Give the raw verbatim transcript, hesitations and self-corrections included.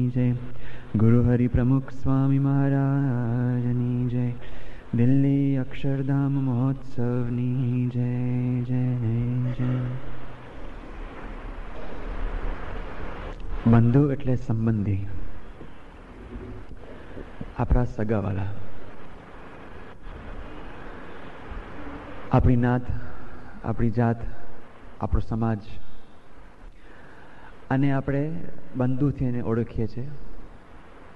જય. ગુરુ હરિ પ્રમુખ સ્વામી મહારાજની જય. દિલ્હી અક્ષરધામ મહોત્સવની જય જય જય. બંધુ એટલે સંબંધી, આપણા સગાવાલા. આપણી નાત, આપણી જાત, આપણો સમાજ, અને આપણે બંધુથી એને ઓળખીએ છીએ.